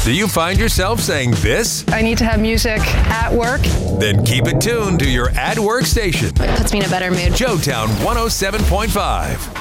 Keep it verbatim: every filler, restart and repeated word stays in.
Do you find yourself saying this? I need to have music at work. Then keep it tuned to your at work station. It puts me in a better mood. Joetown one oh seven point five.